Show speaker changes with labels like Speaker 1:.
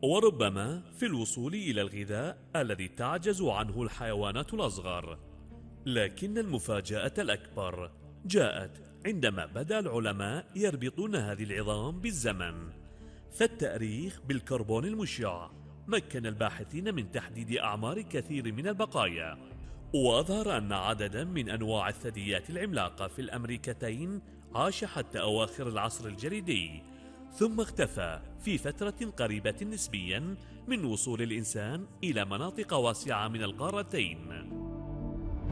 Speaker 1: وربما في الوصول إلى الغذاء الذي تعجز عنه الحيوانات الأصغر. لكن المفاجأة الأكبر جاءت عندما بدأ العلماء يربطون هذه العظام بالزمن. فالتأريخ بالكربون المشع مكن الباحثين من تحديد أعمار كثير من البقايا، وأظهر أن عددا من أنواع الثدييات العملاقة في الأمريكتين عاش حتى أواخر العصر الجليدي، ثم اختفى في فترة قريبة نسبيا من وصول الإنسان إلى مناطق واسعة من القارتين.